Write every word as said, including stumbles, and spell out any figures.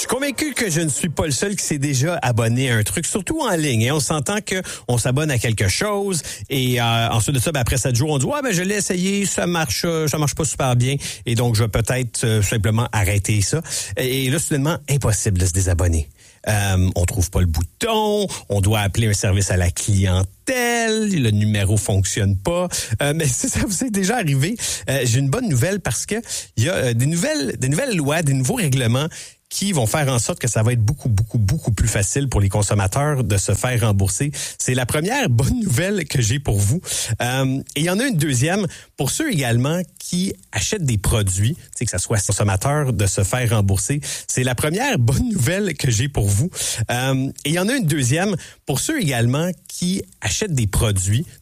suis convaincu que je ne suis pas le seul qui s'est déjà abonné à un truc, surtout en ligne. Et on s'entend que on s'abonne à quelque chose et euh, ensuite de ça, ben, après sept jours, on dit ouais, ben je l'ai essayé, ça marche, euh, ça marche pas super bien, et donc je vais peut-être euh, simplement arrêter ça. Et là, soudainement, impossible de se désabonner. Euh, on trouve pas le bouton, on doit appeler un service à la clientèle, le numéro fonctionne pas. Euh, mais si ça vous est déjà arrivé, euh, j'ai une bonne nouvelle parce que il y a euh, des nouvelles, des nouvelles lois, des nouveaux règlements qui vont faire en sorte que ça va être beaucoup, beaucoup, beaucoup plus facile pour les consommateurs de se faire rembourser. C'est la première bonne nouvelle que j'ai pour vous. Euh, et il y en a une deuxième pour ceux également qui achètent des produits, tu sais, que ça soit consommateur de se faire rembourser. C'est la première bonne nouvelle que j'ai pour vous. Euh, et il y en a une deuxième pour ceux également qui achètent des produits, tu